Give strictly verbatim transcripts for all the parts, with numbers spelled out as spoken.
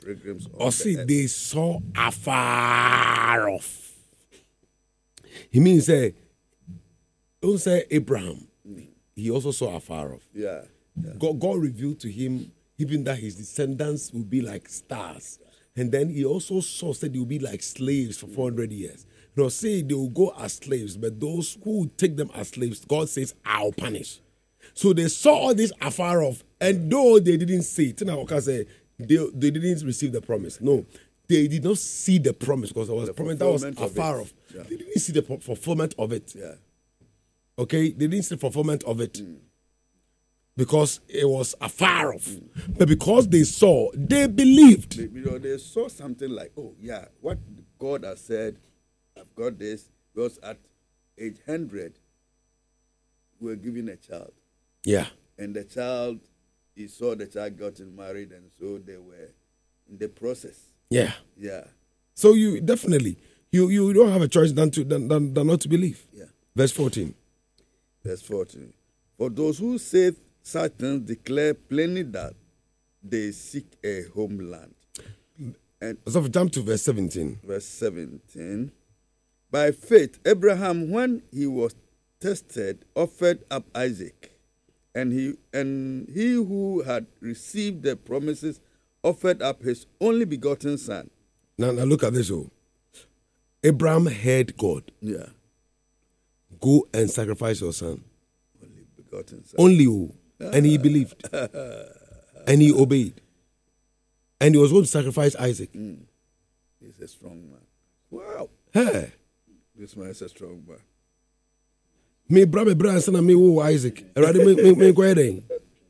pilgrims. Or see, the they saw afar off. He means, say, don't say Abraham. Mm. He also saw afar off. Yeah. yeah. God, God revealed to him even that his descendants will be like stars. And then he also saw, said they will be like slaves for four hundred years. You know, say they will go as slaves, but those who will take them as slaves, God says, I'll punish. So they saw all this afar off, and though they didn't see it, say, they, they didn't receive the promise. No, they did not see the promise because it was a promise that was afar off. Yeah. They didn't see the fulfillment of it. Yeah. Okay, they didn't see the fulfillment of it. Mm. Because it was afar off. Mm. But because they saw, they believed. They, you know, they saw something like, oh, yeah, what God has said, I've got this. Because at age one hundred, we were given a child. Yeah. And the child, he saw the child getting married, and so they were in the process. Yeah. Yeah. So you definitely, you, you don't have a choice than, to, than, than, than not to believe. Yeah. Verse fourteen. Verse fourteen. For those who say such things declare plainly that they seek a homeland. And so jump to verse seventeen. Verse seventeen. By faith, Abraham, when he was tested, offered up Isaac. And he and he who had received the promises offered up his only begotten son. Now, now look at this. Oh. Abraham heard God. Yeah. Go and sacrifice your son. Only begotten son. Only you. And he believed. And he obeyed. And he was going to sacrifice Isaac. Mm. He's a strong man. Wow. Hey. This man is a strong man. Me brother, brother, son of me, oh Isaac. And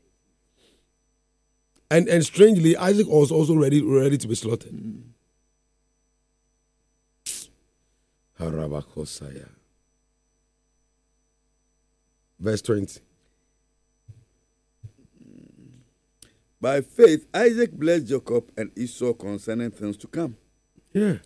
and strangely, Isaac was also ready ready to be slaughtered. Mm. Harabakosaya. Verse twenty. By faith, Isaac blessed Jacob and Esau concerning things to come. Yeah.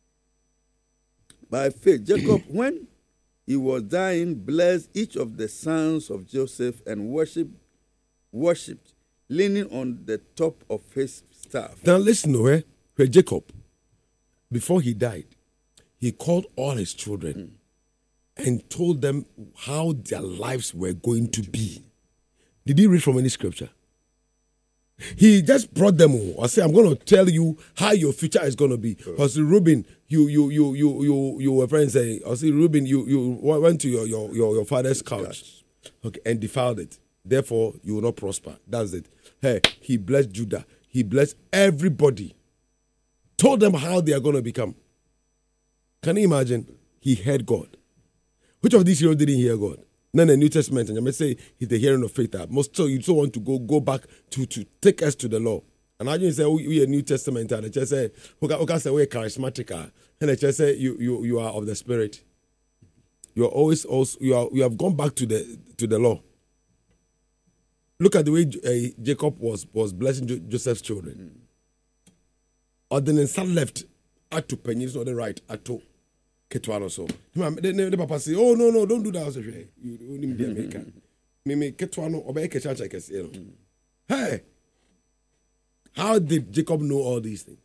By faith, Jacob, when he was dying, blessed each of the sons of Joseph and worshiped, worshipped, leaning on the top of his staff. Now listen, where, where Jacob, before he died, he called all his children mm. and told them how their lives were going to be. Did he read from any scripture? He just brought them all. I say, I'm going to tell you how your future is going to be. Sure. I say, Reuben, you you you you you you were friends saying, I say, Reuben, you you went to your your your, your father's couch, okay, and defiled it. Therefore, you will not prosper. That's it. Hey, he blessed Judah. He blessed everybody. Told them how they are going to become. Can you imagine? He heard God. Which of these heroes didn't hear God? Then the New Testament, and I may say he's the hearing of faith. Most so you still want to go go back to, to take us to the law. And I just say we, we are New Testament, and the church say we can say we're charismatic, and the church say you you you are of the Spirit. You are always also you are you have gone back to the to the law. Look at the way uh, Jacob was was blessing jo- Joseph's children. Or then in son left at to pennies or the right at to. Ketwano so. The papa say, oh no no, don't do that. You only be American. Me me Ketwano obey Ketchancha I can say. Hey, how did Jacob know all these things?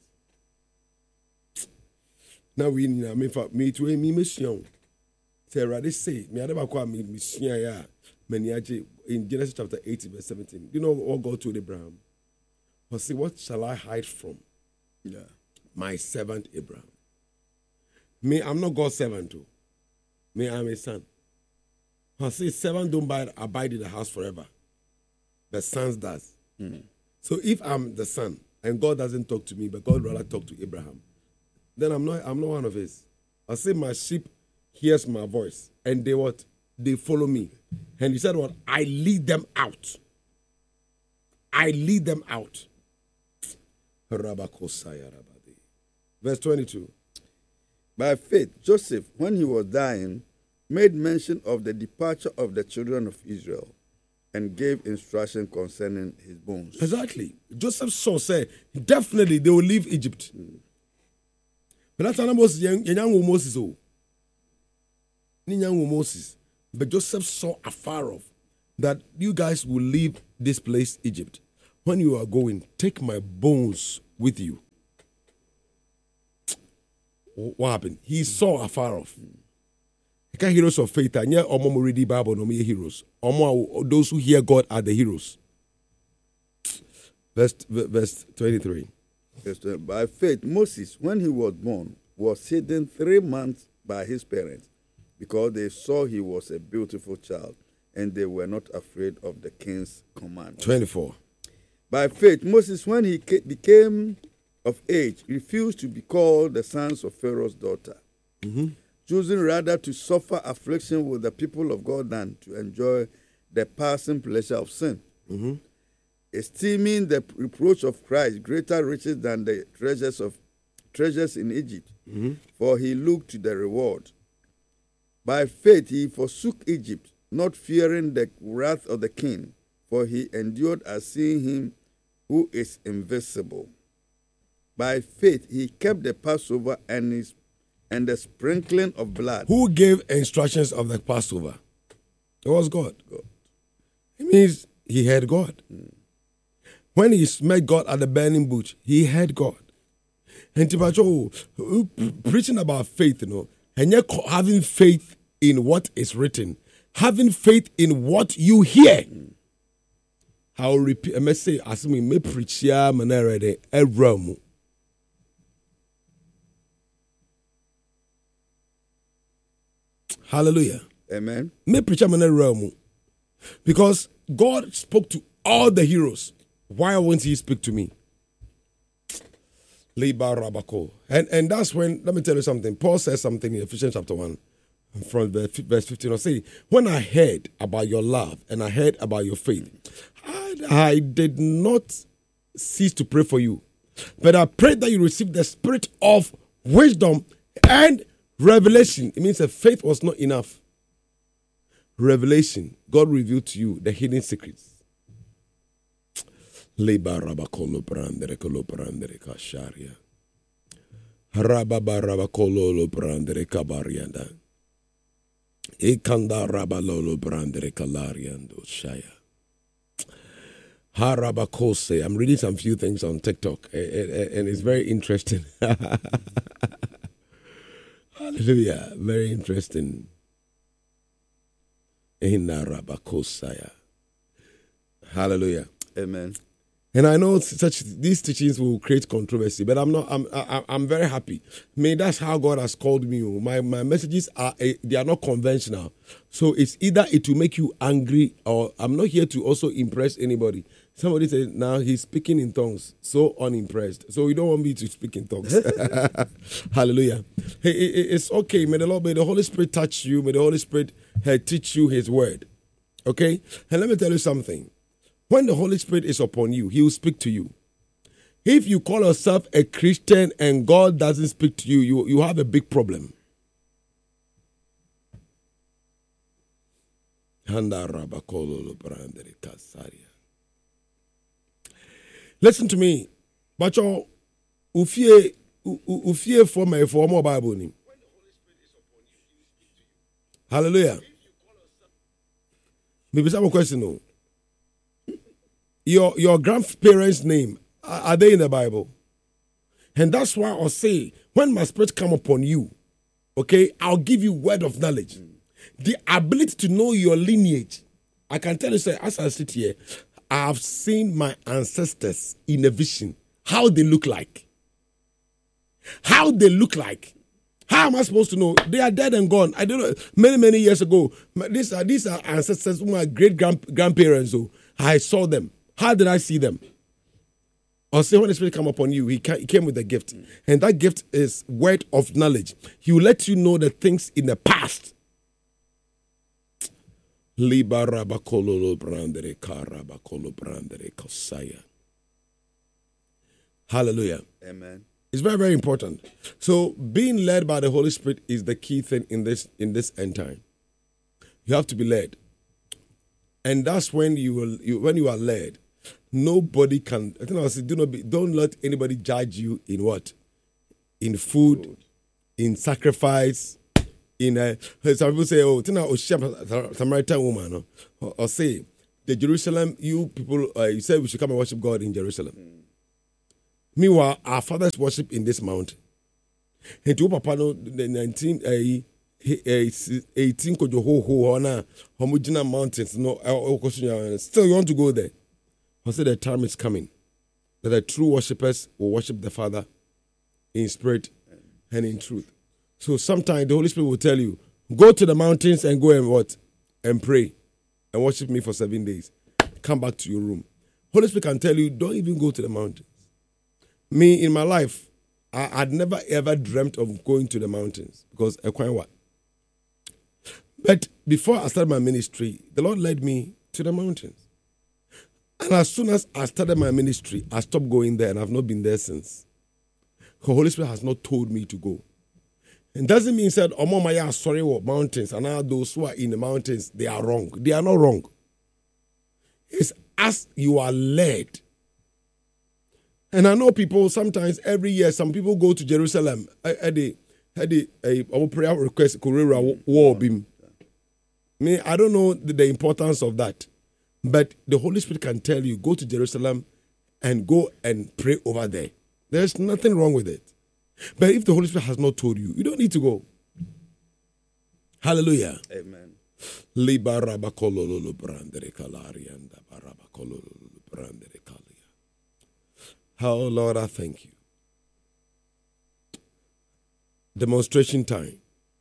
Now we need me for me to me mission. Say rather say me never call me mission ya. In Genesis chapter eighty verse seventeen. You know what God told Abraham? But see, what shall I hide from? Yeah, my servant Abraham. Me, I'm not God's servant too. Me, I'm a son. I say servant don't abide, abide in the house forever. The sons does. Mm. So if I'm the son and God doesn't talk to me, but God rather talk to Abraham, then I'm not I'm not one of his. I say my sheep hears my voice and they what? They follow me. And he said what? I lead them out. I lead them out. Verse twenty-two. By faith, Joseph, when he was dying, made mention of the departure of the children of Israel and gave instruction concerning his bones. Exactly. Joseph saw, say, definitely they will leave Egypt. Mm. But that's not Moses. Moses. But Joseph saw afar off that you guys will leave this place, Egypt. When you are going, take my bones with you. what happened? He saw afar off. Mm. Heroes of faith, and yeah, omo read the Bible, no me heroes. Omo, those who hear God are the heroes. Verse, verse twenty-three. By faith, Moses, when he was born, was hidden three months by his parents because they saw he was a beautiful child and they were not afraid of the king's command. twenty-four. By faith, Moses, when he became of age, refused to be called the sons of Pharaoh's daughter, mm-hmm. choosing rather to suffer affliction with the people of God than to enjoy the passing pleasure of sin. Mm-hmm. Esteeming the reproach of Christ greater riches than the treasures of treasures in Egypt, mm-hmm. for he looked to the reward. By faith he forsook Egypt, not fearing the wrath of the king, for he endured as seeing him who is invisible. By faith he kept the Passover and his and the sprinkling of blood. Who gave instructions of the Passover? It was God. God. It means he heard God. Mm. When he met God at the burning bush, he heard God. And Tibacho, preaching about faith, you know, and you're having faith in what is written, having faith in what you hear. I'll repeat, I may say, as me may preach here, manere a realm. Hallelujah. Amen. May preach a realm. Because God spoke to all the heroes. Why won't he speak to me? And, and that's when, let me tell you something. Paul says something in Ephesians chapter one, from verse fifteen. I'll say, when I heard about your love and I heard about your faith, I, I did not cease to pray for you. But I prayed that you receive the spirit of wisdom and revelation. It means that faith was not enough. Revelation. God revealed to you the hidden secrets. Leba rabakolo brandere kolo brandere kasharia. Rababa rabakolo lo brandere kabarianda. Ekanda rabalolo brandere kalariando shaya. Harabakose. I'm reading some few things on TikTok and it's very interesting. Hallelujah. Very interesting. Inarabakosaya. Hallelujah. Amen. And I know such these teachings will create controversy, but I'm not. I'm. I, I'm very happy. I mean, that's how God has called me. My my messages are they are not conventional. So it's either it will make you angry, or I'm not here to also impress anybody. Somebody said now he's speaking in tongues, so unimpressed. So you don't want me to speak in tongues. Hallelujah. Hey, it, it's okay. May the Lord, may the Holy Spirit touch you. May the Holy Spirit uh, teach you His word. Okay. And let me tell you something. When the Holy Spirit is upon you, He will speak to you. If you call yourself a Christian and God doesn't speak to you, you, you have a big problem. Listen to me. But you ufie ufie for my for more Bible ni. Hallelujah. Maybe some question no. Your your grandparents' name, are they in the Bible? And that's why I'll say, when my spirit come upon you, okay, I'll give you word of knowledge. Mm. The ability to know your lineage. I can tell you, sir, as I sit here, I have seen my ancestors in a vision, how they look like. How they look like. How am I supposed to know? They are dead and gone. I don't know. Many, many years ago, these are, these are ancestors, my great-grandparents, so I saw them. How did I see them? Or say when the Spirit come upon you, he came with a gift. And that gift is word of knowledge. He will let you know the things in the past. Hallelujah. Amen. It's very, very important. So being led by the Holy Spirit is the key thing in this in this end time. You have to be led. And that's when you will you, when you are led. Nobody can. I think I say, do not be. Don't let anybody judge you in what, in food, food. in sacrifice, in a. Some people say, "Oh, tina o Samaritan woman," or, or say, "The Jerusalem, you people, uh, you said we should come and worship God in Jerusalem." Mm. Meanwhile, our fathers worship in this mountain. And to papa no the nineteen eighteen kojo ho ho na homogena mountains no still you want to go there. I said the time is coming that the true worshippers will worship the Father in spirit and in truth. So sometimes the Holy Spirit will tell you, go to the mountains and go and what? And pray and worship me for seven days. Come back to your room. Holy Spirit can tell you, don't even go to the mountains. Me, in my life, I, I'd never ever dreamt of going to the mountains because I quite what. But before I started my ministry, the Lord led me to the mountains. And as soon as I started my ministry, I stopped going there and I've not been there since. The Holy Spirit has not told me to go. It doesn't mean said, oh, mama, yeah, sorry, what mountains, and now those who are in the mountains, they are wrong. They are not wrong. It's as you are led. And I know people, sometimes every year, some people go to Jerusalem. At the, at the, our prayer request, Kurera war beam. Me, I don't know the, the importance of that. But the Holy Spirit can tell you, go to Jerusalem and go and pray over there. There's nothing wrong with it. But if the Holy Spirit has not told you, you don't need to go. Hallelujah. Amen. Oh, Lord, I thank you. Demonstration time.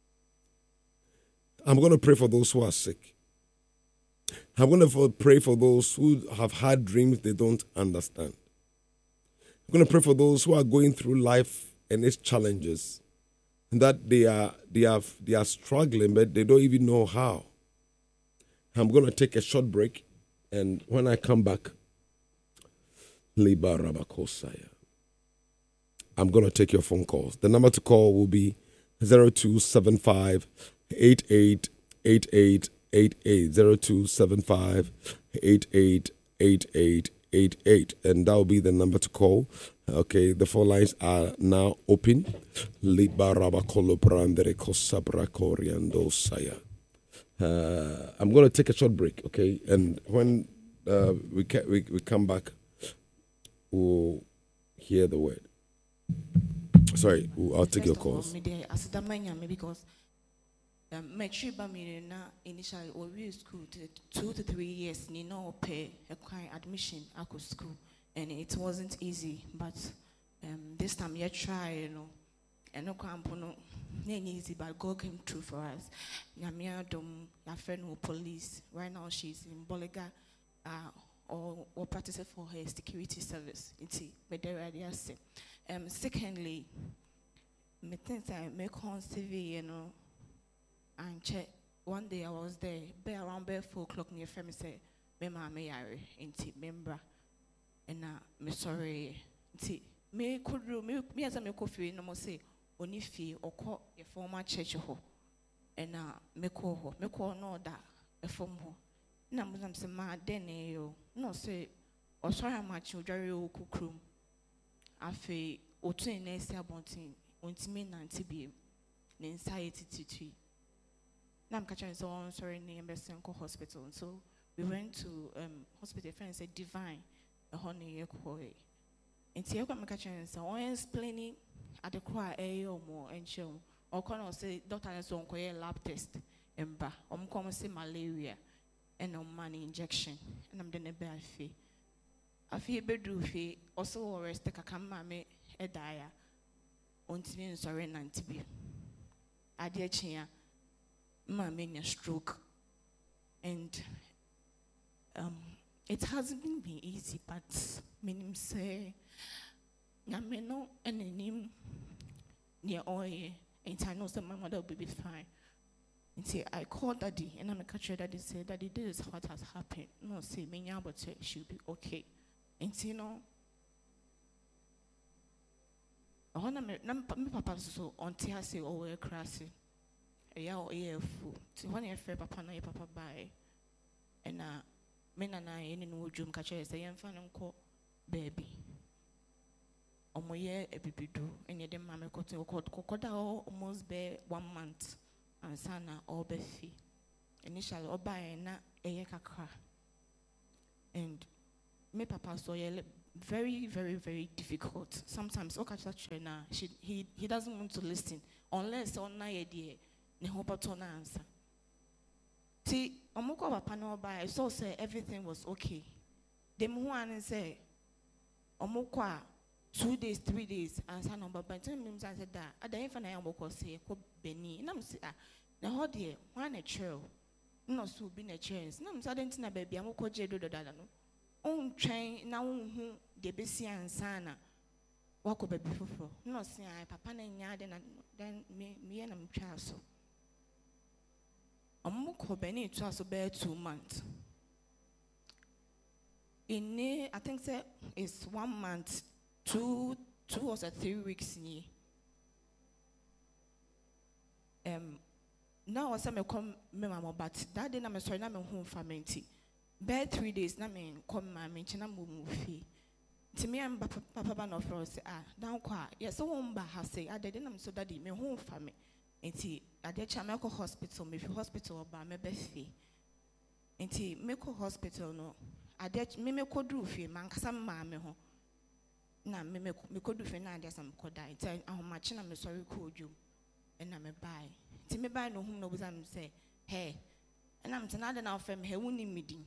I'm going to pray for those who are sick. I'm going to pray for those who have had dreams they don't understand. I'm going to pray for those who are going through life and its challenges, and that they are they are they are struggling, but they don't even know how. I'm going to take a short break, and when I come back, I'm going to take your phone calls. The number to call will be zero two seven five, eight eight eight eight eight eight, zero two seven five, eight eight eight eight eight eight, and that will be the number to call. Okay, the phone lines are now open. Uh, I'm going to take a short break, okay? And when uh, we, ca- we we come back, we'll hear the word. Sorry, I'll take your calls. Because my trip initially we school two to three years, you know, pay a kind admission at school, and it wasn't easy. But um, this time you try, you know, and no campono, easy, but God came through for us. Yamia dom, your friend who police. Right now she's in Bolega, uh, or or practicing for her security service. It's but there are say. Um, secondly, me think I make on C V, you know. And check. One day I was there, be around by four o'clock near family say, me ma me yare, inti member, and na me sorry, inti me could do me me as a me coffee no more say, only fee or call a former church ho, and na me call ho, me call no that a form ho. Na musam se ma dene yo, no say, or sorry how much you carry o cookroom. Afe otu ene si abontin, ontimi nanti bi, ne anxiety titi. Now I'm catching someone sorry name Besenko Hospital. So we went to um hospital friend said Divine a honey koi. And see I'm catching someone explaining at the cry a or more and show or can say doctor and so on lab test and ba um come say malaria and no money injection and I'm doing a bad fee. I feel bedroom fee also arrest the kakama a dia on T V sorry ninety B. I dear chia. My mania stroke, and um, it hasn't been easy, but meaning say, I know any name near oil, and I know that my mother will be fine. And say, I called daddy, and I'm a catcher daddy said, Daddy, this is what has happened. No, say, me, but she'll be okay. And you know, I want to make papa so on Tia say, oh, we're crassy. Yeah, oh yeah, fool. So when you fair papa na papa buy, and uh, men and I in no room catch us. I am fan uncle baby. Or my year a baby do, and yet the mamma got to court cocoda almost bear one month, and sana or befi. Initially, or buy na a year kakra. And me papa so ye very, very, very difficult. Sometimes she, he, he doesn't want to listen unless on na idea ne hope to answer. See, omoko papa no by so say everything was okay. Them who and say omoko two days, three days, answer number but ten minutes I said that I don't even know what say ko beni. And I'm say ah na how dear one a trail. No so be a chance. No, I didn't know baby I'm ko je do do da no. On train na who de besi ansana. Wako baby fofo. No say I papa na nya then then me me and I'm try so. Omoko beni it was about two months. In I think say it's one month, two two or three weeks ni. Um now I say me come me mama but that day na me sorry na me home family. Bed three days na me come ma me china mo mu fi. Ti me am papa papa no for say ah down kwa yes so won ba ha say ade na me so daddy me home family. Enti ade cha me ko hospital me fi hospital ba me be fi. Enti me ko hospital no ade me me ko dru fi man kasa ma me ho. Na me me me ko dru fi na ade sam ko da. Enti ahoma chi na me sorry ko odwum. And I'm a buy. Timmy buy no whom no was I'm say, hey, and I'm another now from her winning meeting.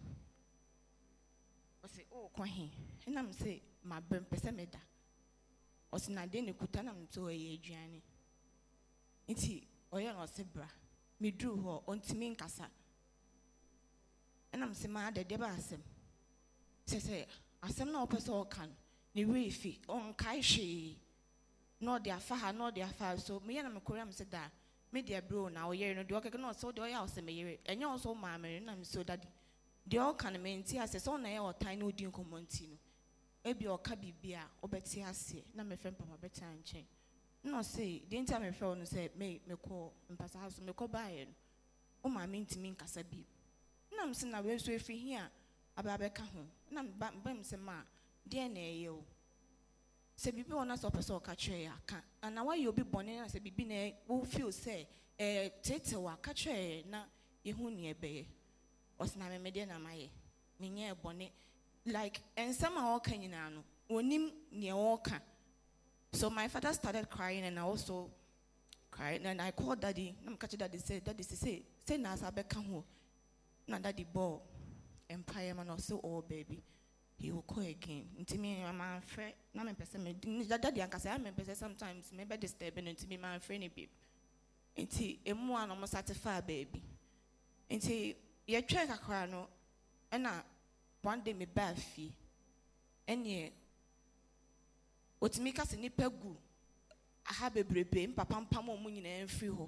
I say, oh, Quahin, and I'm say, my burn pesameda. Or sin I didn't kutanam to a Gianni. It's he, or young or sebra. Me drew her on Timin Casa. And I'm say, my other debasem. Say, I some no person can, ni reefy, on Kaishi. No, their far, no, their far. So, me and my Korean said that, me dear bro, now you're no dog, I cannot so do I also me, and you also, mamma, and I'm so that the all can mean, see, as a son, I or tiny dean commontino. Maybe or cabby beer, or Betsy, I say, not my friend, Papa, better and chain. No, say, didn't tell my phone and say, may me call, and pass a house, me call by it. Oh, my mean to mean Casabi. No, I'm saying I will swear for here, about Becca home, and I'm back, bam, some ma, dear, nay, yo. Say bibi ona so person catch ya ka and now you be born na say bibi na wo feel say eh tete wa catch na ehu ne ebe osna me me na maye me nye bone like ensam a oka nyina no onim ne oka. So my father started crying and I also cried and I called daddy. Na catch daddy say daddy say say na sa be ka ho na daddy ball empire man also oh baby he will call again. Into me, my friend, not my person. Daddy, I can say I'm a person sometimes. Maybe disturbing into me, my friend, baby. Into a more almost satisfied, baby. Into you try to cry no, and I one day me bad fee. And ye, what make us a nipple goo? I have a brebe, papa, pamo, money, and free ho.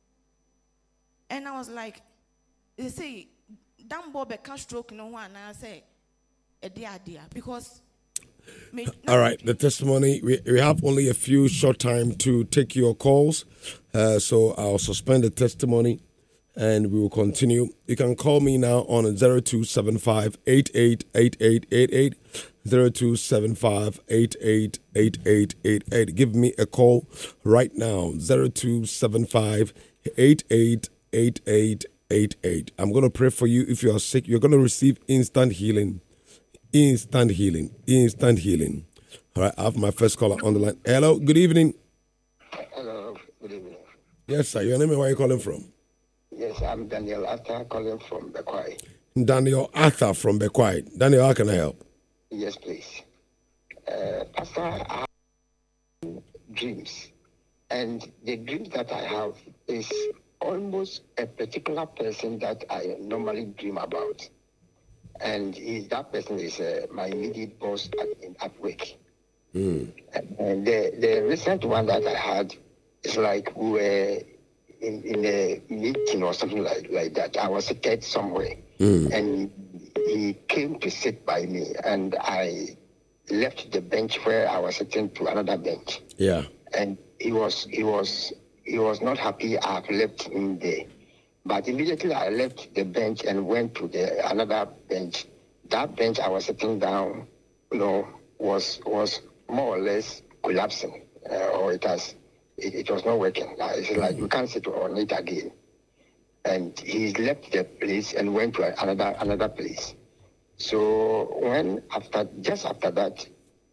And I was like, they say, damn Bob, a cash stroke, no one. And I say, a dear dear because all right, the testimony, we, we have only a few short time to take your calls, uh, so I'll suspend the testimony and we will continue. You can call me now on zero two seven five, eight eight eight eight eight eight, zero two seven five, eight eight eight eight eight eight. Give me a call right now, zero two seven five, eight eight eight eight eight eight. I'm going to pray for you. If you are sick, you're going to receive instant healing. Instant healing, instant healing. All right, I have my first caller on the line. Hello, good evening. Hello, good evening. Yes, sir. Your name and where are you calling from? Yes, I'm Daniel Arthur calling from Bekwai. Daniel Arthur from Bekwai. Daniel, how can I help? Yes, please. Uh, Pastor, I have dreams, and the dreams that I have is almost a particular person that I normally dream about. And he, that person is uh, my immediate boss at, in, at work. Mm. And the, the recent one that I had is like we were in, in a meeting or something like, like that. I was seated somewhere. Mm. And he came to sit by me. And I left the bench where I was sitting to another bench. Yeah. And he was, he was, he was not happy I've left him there. But immediately I left the bench and went to the another bench. That bench I was sitting down, you know, was was more or less collapsing, uh, or it has, it, it was not working. Uh, it's like you can't sit on it again. And he left the place and went to another another place. So when after just after that,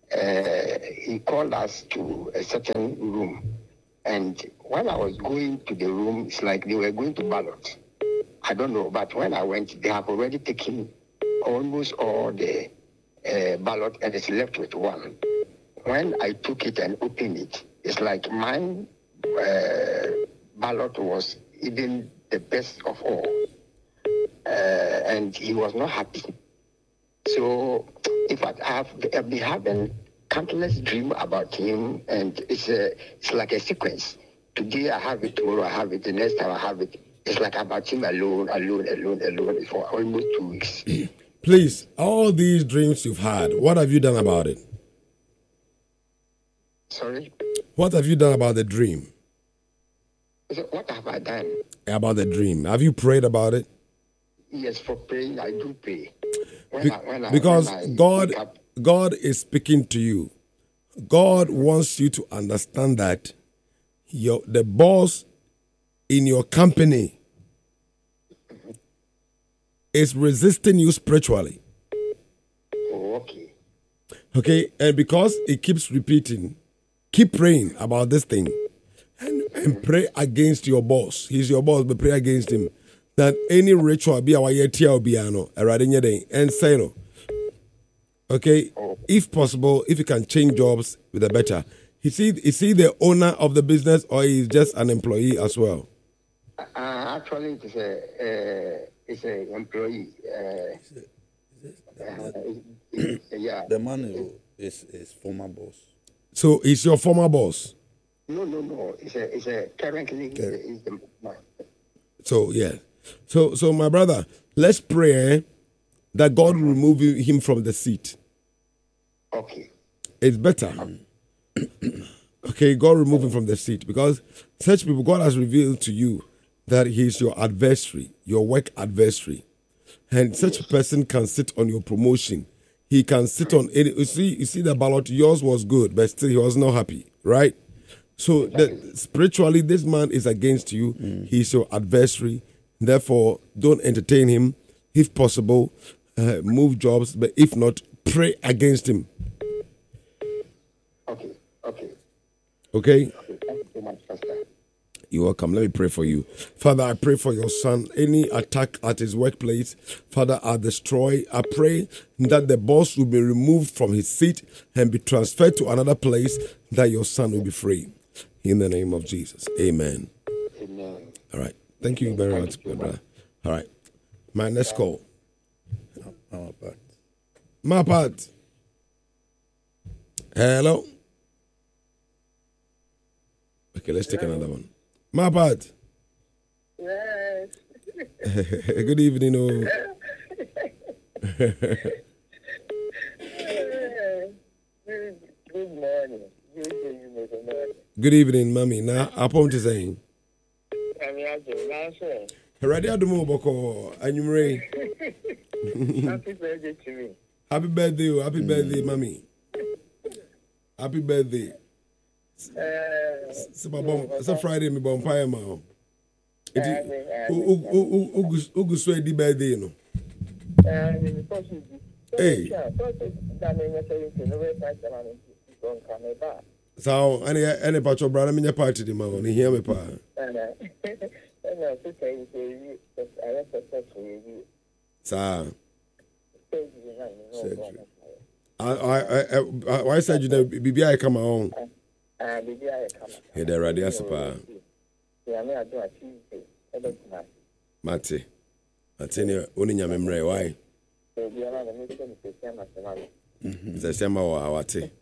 uh, he called us to a certain room. And when I was going to the room, it's like they were going to ballot. I don't know, but when I went, they have already taken almost all the uh, ballot and it's left with one. When I took it and opened it, it's like mine uh, ballot was even the best of all. Uh, and he was not happy. So, in fact, I have I've been having countless dreams about him, and it's a, it's like a sequence. Today I have it, tomorrow I have it, the next time I have it. It's like about him alone, alone, alone, alone for almost two weeks. Please, all these dreams you've had, what have you done about it? Sorry? What have you done about the dream? So what have I done? About the dream. Have you prayed about it? Yes, for praying, I do pray. When Be- I, when I, because when I God, wake up, God is speaking to you. God wants you to understand that your the boss in your company is resisting you spiritually. oh, okay. Okay, and because it keeps repeating, keep praying about this thing and, and pray against your boss. He's your boss, but pray against him. That any ritual be our yetia obiano, and say no. Okay, if possible, if you can change jobs, with the better. Is he, is he the owner of the business or he's just an employee as well? Uh, actually, it's a uh, it's an employee. Uh, uh, it- yeah. The man is is former boss. So he's your former boss. No, no, no. It's a it's a currently Okay. is the man. So yeah. So so my brother, let's pray eh, that God will remove him from the seat. Okay. It's better. Okay, God remove him from the seat because such people, God has revealed to you that he's your adversary, your work adversary. And such a person can sit on your promotion. He can sit on any, you see, you see the ballot, yours was good, but still he was not happy, right? So the, spiritually, this man is against you. Mm. He's your adversary. Therefore, don't entertain him. If possible, uh, move jobs. But if not, pray against him. Okay. Okay. Okay? Okay. Thank you so much, Pastor. You're welcome. Let me pray for you. Father, I pray for your son. Any attack at his workplace, Father, I destroy. I pray that the boss will be removed from his seat and be transferred to another place, that your son will be free. In the name of Jesus. Amen. Amen. All right. Thank you very much, my brother. All right. My next call. Our part. My part. Hello. Okay, let's take another one. My part. Yes. Good evening. Oh. Good, good morning. Good evening, good morning. Good evening, mommy. Now, upon to saying. I'm Yajo. Nice. Ready to move, Boko. And you ready? Happy birthday to me. Happy birthday, oh. Happy birthday, mommy. Happy birthday. Uh, It's a Friday, me bonfire, ma. I Ugu swear the birthday, no. Hey. So, any any part of brother, me party the man. He hear me, pa. Sir. I I I I said you know, B I come on. Hey, there, ready, as pa. Mate. Mate, only your memory, why? The same hour,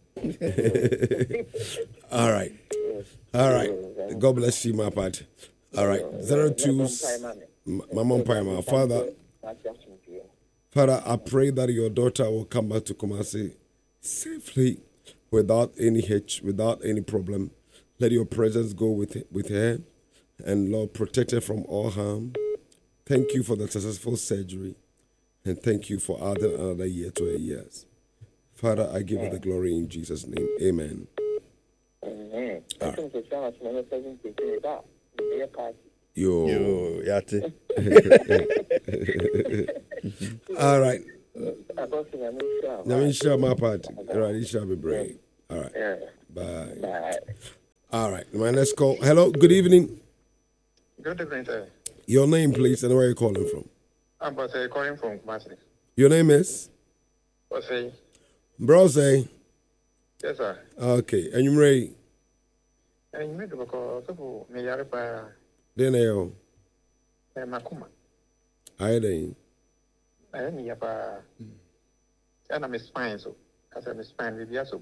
all right. All right. God bless you, my part. All right. Zero two. My mom, my father. Father, I pray that your daughter will come back to Kumasi safely, without any hitch, without any problem. Let your presence go with with her, and Lord, protect her from all harm. Thank you for the successful surgery, and thank you for adding another year to her years. Father, I give you the glory in Jesus' name. Amen. Amen. All right. Yo, Yo Yati. All right. Apostle, I'm in shock. Let me share my part. All right, you shall be brave. All right. Yeah. Bye. Bye. All right. My next call. Hello. Good evening. Good evening, sir. Your name, please, and where are you calling from? I'm but uh, calling from Kumasi. Your name is? What's say? Brose. Yes, sir. Okay. And you're ready? And you made the call, so me yarpa, Then you. Makuma. I then. I am yapa. And I'm spine, so as I'm spine with you, so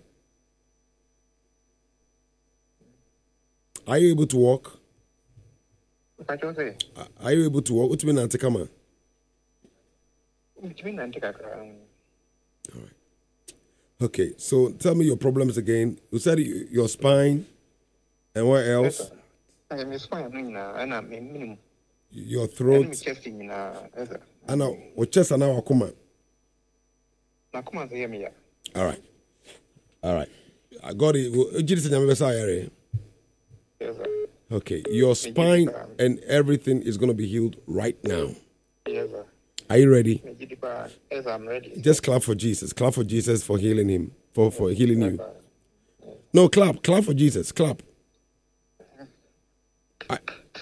Are you able to walk? I don't say. Are you able to walk? What's been at Kama? Between and take a All right. Okay. So tell me your problems again. You said you- your spine, and what else? I am spine, and I'm minimum. Your I'm throat. chesting in a. And now, what chest and now Akuma. Makuma, say me. All right. All right. I got it. Well, Jesus and Yamasa area. Yes, sir. Okay. Your spine and everything is going to be healed right now. Yes, sir. Are you ready? Yes, I'm ready. Just clap for Jesus. Clap for Jesus for healing him. For for healing you. No, clap. Clap for Jesus. Clap. I,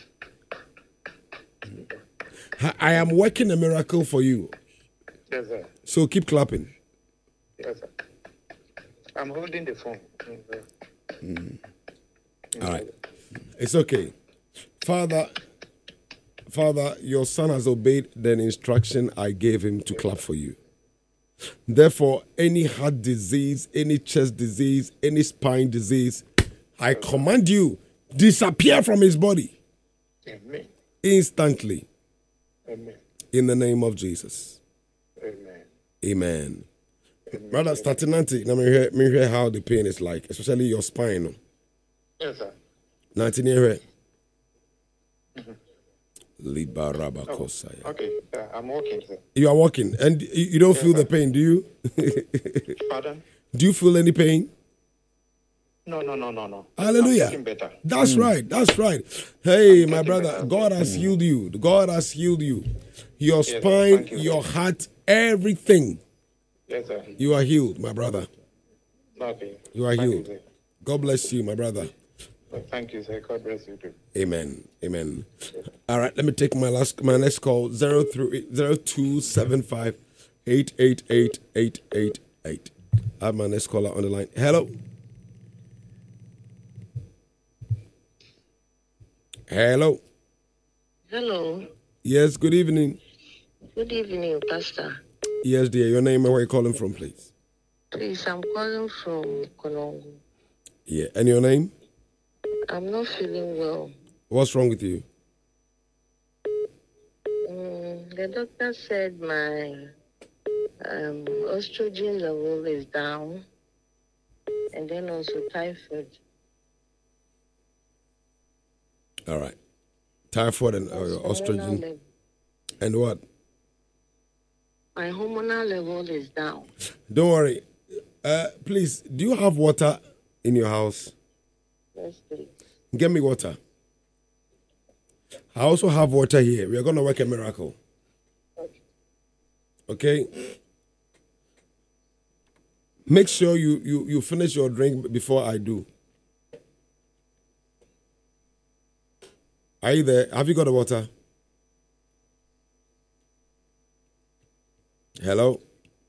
I am working a miracle for you. Yes, sir. So keep clapping. Yes, sir. I'm holding the phone. All right. It's okay. Father, Father, your son has obeyed the instruction I gave him to clap for you. Therefore, any heart disease, any chest disease, any spine disease, I command you, disappear from his body Amen. instantly Amen. in the name of Jesus. Amen. Amen. Brother, starting ninety, let me hear, me hear how the pain is like, especially your spine. Yes, sir. ninety near it. Libarabakosaya. Okay, uh, I'm walking, sir. You are walking and you you don't feel sir. the pain, do you? Pardon? Do you feel any pain? No, no, no, no, no. Hallelujah. I'm getting better. That's right. That's right. Hey, I'm my getting brother, better. God has healed you. God has healed you. Your sir. spine, Thank you. your heart, everything. Yes, sir. You are healed, my brother. Okay. You are Thank healed. You, God bless you, my brother. sir. Thank you, sir. God bless you too. Amen. Amen. All right, let me take my last my next call. Zero three zero two seven five eight eight eight eight eight eight. I have my next caller on the line. Hello. Hello. Hello. Yes, good evening. Good evening, Pastor. Yes, dear. Your name and where you calling from, please? Please, I'm calling from Konongo. Yeah. And your name? I'm not feeling well. What's wrong with you? Mm, the doctor said my um, estrogen level is down, and then also typhoid. All right. Typhoid and uh, Also hormonal estrogen. level. And what? My hormonal level is down. Don't worry. Uh, please, do you have water in your house? Yes, please. Get me water. I also have water here. We are going to work a miracle. Okay? Make sure you, you, you finish your drink before I do. Are you there? Have you got the water? Hello?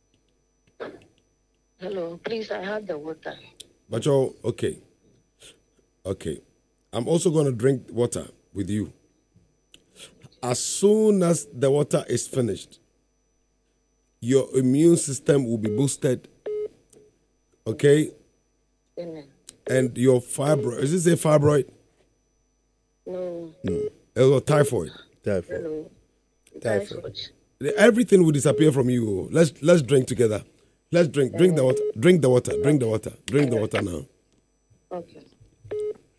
Hello, please, I have the water. But you okay. Okay. I'm also going to drink water with you. As soon as the water is finished, your immune system will be boosted. Okay? Amen. And your fibroid, is this a fibroid? No. Or typhoid? Typhoid. Hello. Typhoid. Everything will disappear from you. Let's let's drink together. Let's drink. Drink the water. Drink the water. Drink the water. Drink the water now. Okay.